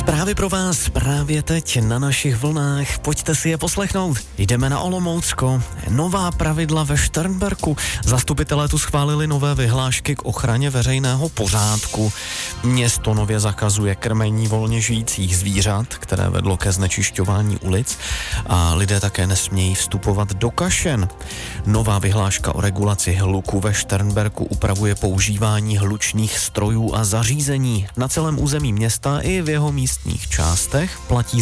Právě pro vás, právě teď na našich vlnách. Pojďte si je poslechnout. Jdeme na Olomoucko. Nová pravidla ve Šternberku. Zastupitelé tu schválili nové vyhlášky k ochraně veřejného pořádku. Město nově zakazuje krmení volně žijících zvířat, které vedlo ke znečišťování ulic, a lidé také nesmějí vstupovat do kašen. Nová vyhláška o regulaci hluku ve Šternberku upravuje používání hlučných strojů a zařízení na celém území města i v jeho místních částech. Platí